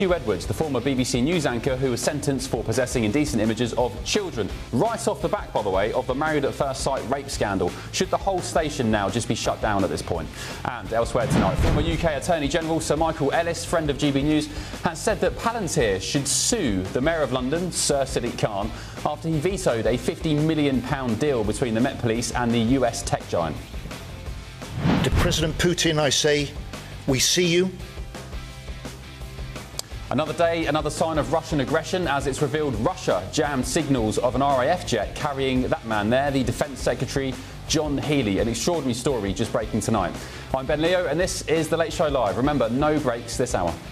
Hugh Edwards, the former BBC News anchor who was sentenced for possessing indecent images of children. Right off the back, by the way, of the Married at First Sight rape scandal. Should the whole station now just be shut down at this point? And elsewhere tonight, former UK Attorney General Sir Michael Ellis, friend of GB News, has said that Palantir should sue the Mayor of London, Sir Sadiq Khan, after he vetoed a £50 million deal between the Met Police and the US tech giant. To President Putin, I say, we see you. Another day, another sign of Russian aggression as it's revealed Russia jammed signals of an RAF jet carrying that man there, the Defence Secretary John Healey. An extraordinary story just breaking tonight. I'm Ben Leo and this is The Late Show Live. Remember, no breaks this hour.